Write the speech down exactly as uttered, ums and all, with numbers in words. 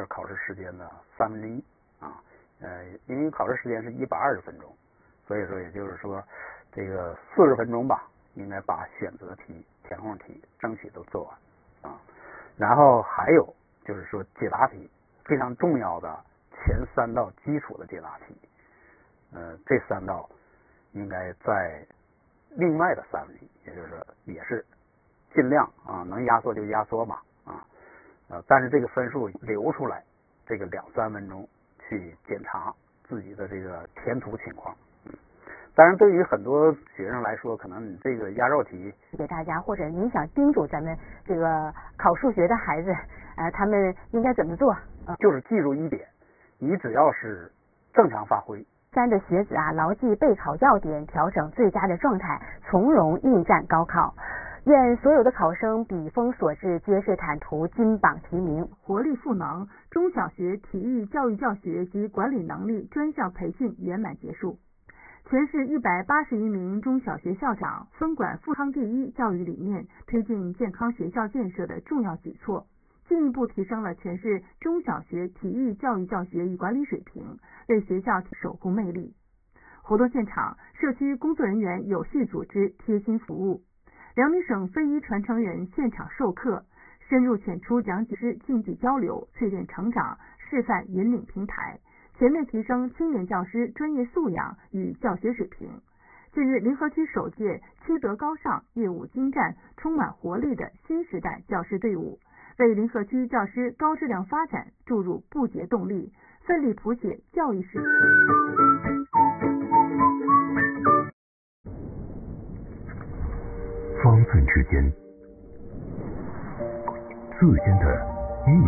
个考试时间的三分之一啊，呃，因为考试时间是一百二十分钟，所以说也就是说这个四十分钟吧，应该把选择题、填空题争取都做完啊。然后还有就是说解答题非常重要的前三道基础的解答题，呃，这三道应该在另外的三分之一，也就是说也是尽量啊能压缩就压缩吧啊，呃，但是这个分数留出来这个两三分钟去检查自己的这个填涂情况。嗯，当然对于很多学生来说，可能你这个压轴题给大家，或者您想叮嘱咱们这个考数学的孩子，呃，他们应该怎么做？ 呃、就是记住一点，你只要是正常发挥。 三的学子啊，牢记备考要点，调整最佳的状态，从容应战高考。愿所有的考生笔锋所至，皆是坦途，金榜题名，活力赋能。中小学体育教育教学及管理能力专项培训圆满结束。全市一百八十一名中小学校长分管富康第一教育理念，推进健康学校建设的重要举措，进一步提升了全市中小学体育教育教学与管理水平，为学校守护魅力。活动现场，社区工作人员有序组织，贴心服务。辽宁省非遗传承人现场授课，深入浅出讲解师竞技交流，淬炼成长示范引领平台，全面提升青年教师专业素养与教学水平。近日，临河区首届七德高尚、业务精湛、充满活力的新时代教师队伍，为临河区教师高质量发展注入不竭动力，奋力谱写教育史。 方寸之间，自间的